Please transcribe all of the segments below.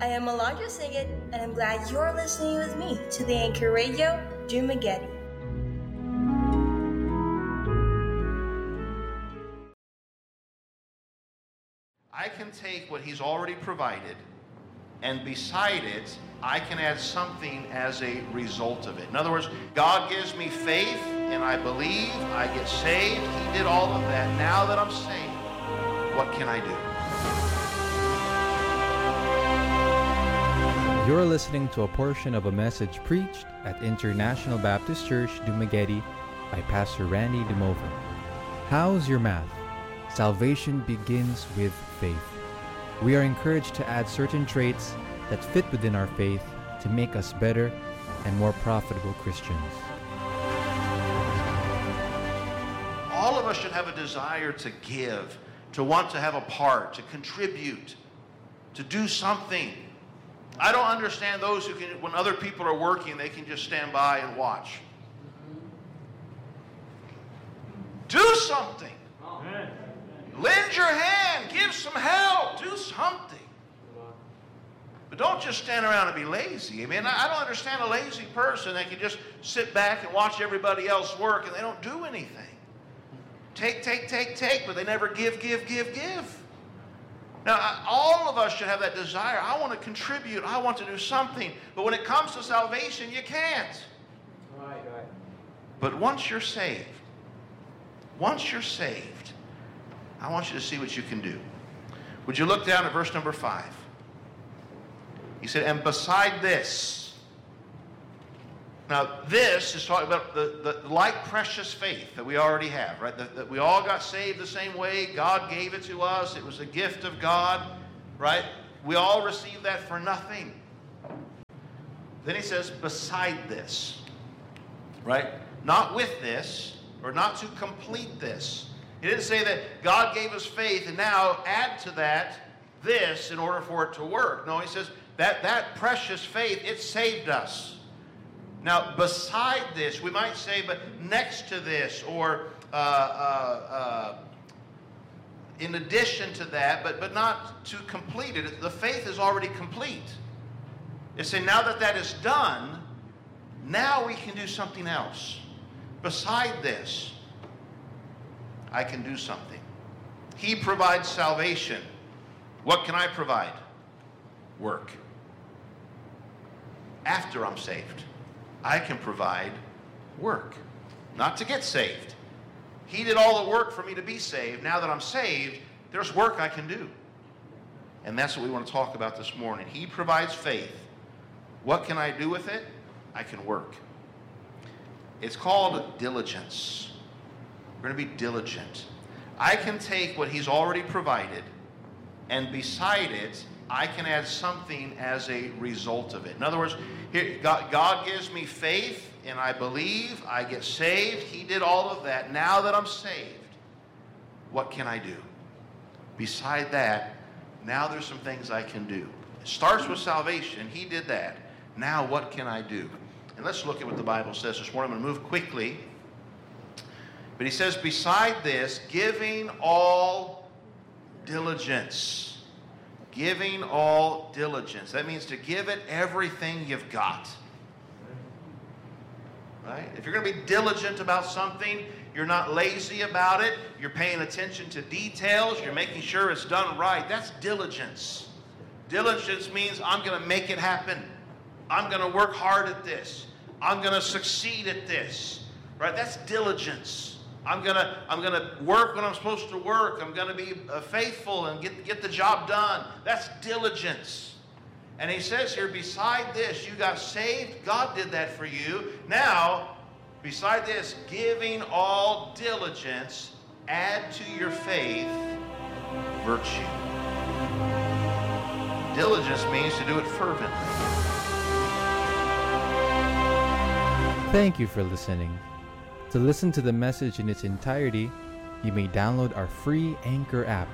I am Alondra Siggett, and I'm glad you're listening with me to the Anchor Radio, Dumageddon. I can take what he's already provided, and beside it, I can add something as a result of it. In other words, God gives me faith, and I believe, I get saved. He did all of that. Now that I'm saved, what can I do? You're listening to a portion of a message preached at International Baptist Church, Dumageddon by Pastor Randy DeMova. How's your math? Salvation begins with faith. We are encouraged to add certain traits that fit within our faith to make us better and more profitable Christians. All of us should have a desire to give, to want to have a part, to contribute, to do something. I don't understand those who can, when other people are working, they can just stand by and watch. Do something. Lend your hand. Give some help. Do something. But don't just stand around and be lazy. I mean, I don't understand a lazy person that can just sit back and watch everybody else work and they don't do anything. Take, but they never give. Now, all of us should have that desire. I want to contribute. I want to do something. But when it comes to salvation, you can't. Right. But once you're saved, I want you to see what you can do. Would you look down at verse number 5? He said, and beside this. Now, this is talking about the like precious faith that we already have, right? That we all got saved the same way. God gave it to us. It was a gift of God, right? We all received that for nothing. Then he says, beside this, right? Not with this, or not to complete this. He didn't say that God gave us faith and now add to that this in order for it to work. No, he says that precious faith, it saved us. Now, beside this, we might say, but next to this, or in addition to that, but not to complete it. The faith is already complete. It's saying now that is done, now we can do something else. Beside this, I can do something. He provides salvation. What can I provide? Work. After I'm saved, I can provide work. Not to get saved. He did all the work for me to be saved. Now that I'm saved, there's work I can do. And that's what we want to talk about this morning. He provides faith. What can I do with it? I can work. It's called diligence. We're going to be diligent. I can take what he's already provided, and beside it, I can add something as a result of it. In other words, here, God gives me faith, and I believe, I get saved. He did all of that. Now that I'm saved, what can I do? Beside that, now there's some things I can do. It starts with salvation. He did that. Now what can I do? And let's look at what the Bible says this morning. I'm going to move quickly. But he says, beside this, giving all diligence. Giving all diligence. That means to give it everything you've got. Right? If you're going to be diligent about something, you're not lazy about it, you're paying attention to details, you're making sure it's done right. That's diligence. Diligence means I'm going to make it happen. I'm going to work hard at this. I'm going to succeed at this. Right? That's diligence. I'm gonna work when I'm supposed to work. I'm gonna be faithful and get the job done. That's diligence. And he says here, beside this, you got saved. God did that for you. Now, beside this, giving all diligence, add to your faith virtue. Diligence means to do it fervently. Thank you for listening. To listen to the message in its entirety, you may download our free Anchor app,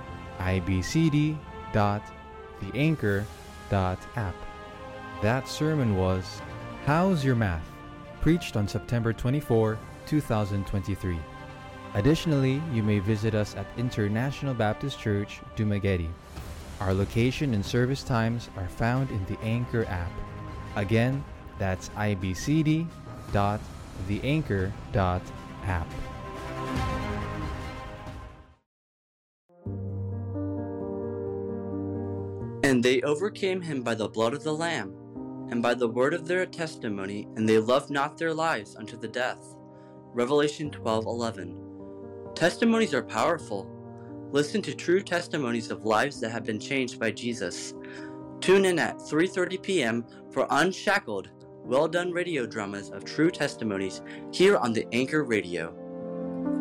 ibcd.theanchor.app. That sermon was How's Your Math? Preached on September 24, 2023. Additionally, you may visit us at International Baptist Church, Dumageddon. Our location and service times are found in the Anchor app. Again, that's ibcd.theanchor.app. And they overcame him by the blood of the Lamb, and by the word of their testimony, and they loved not their lives unto the death. Revelation 12:11. Testimonies are powerful. Listen to true testimonies of lives that have been changed by Jesus. Tune in at 3:30 p.m. for Unshackled, well-done radio dramas of true testimonies here on the Anchor Radio.